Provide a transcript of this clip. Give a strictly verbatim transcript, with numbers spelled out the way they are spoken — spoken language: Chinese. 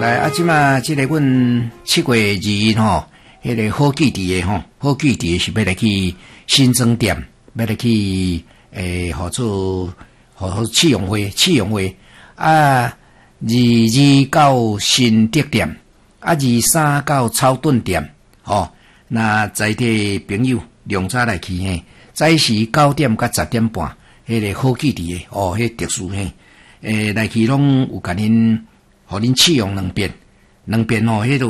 来啊，即嘛，即个阮七月二日吼，迄个好记伫诶吼，好记伫诶是要来去新庄店，要来去诶，合作合作试用会，试用会啊，二二到新德店，啊，二三到草顿店，吼，那在地朋友量早来去嘿，早时九點甲十點半，迄、那個好記伫誒，哦，迄、那個、特殊嘿，誒來去攏有甲恁，互恁試用兩遍，兩遍吼，迄、那個